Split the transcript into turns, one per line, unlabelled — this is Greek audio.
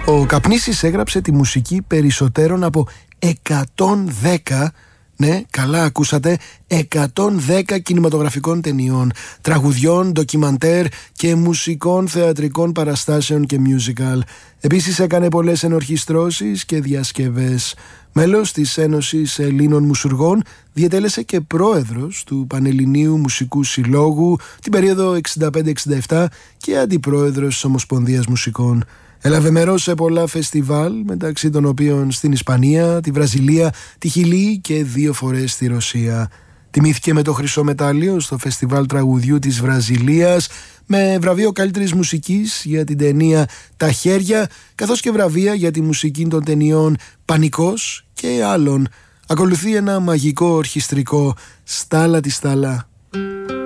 Ο Καπνίσης έγραψε τη μουσική περισσότερων από 110, ναι, καλά ακούσατε, 110 κινηματογραφικών ταινιών, τραγουδιών, ντοκιμαντέρ και μουσικών θεατρικών παραστάσεων και musical. Επίσης έκανε πολλές ενορχιστρώσεις και διασκευές. Μέλος της Ένωσης Ελλήνων Μουσουργών, διετέλεσε και πρόεδρος του Πανελληνίου Μουσικού Συλλόγου την περίοδο 65-67 και αντιπρόεδρος της Ομοσπονδίας Μουσικών. Έλαβε μέρος σε πολλά φεστιβάλ, μεταξύ των οποίων στην Ισπανία, τη Βραζιλία, τη Χιλή και 2 φορές στη Ρωσία. Τιμήθηκε με το χρυσό μετάλλιο στο Φεστιβάλ Τραγουδιού της Βραζιλίας, με βραβείο καλύτερης μουσικής για την ταινία «Τα χέρια», καθώς και βραβεία για τη μουσική των ταινιών «Πανικός» και άλλων. Ακολουθεί ένα μαγικό ορχιστρικό «Στάλα τη στάλα».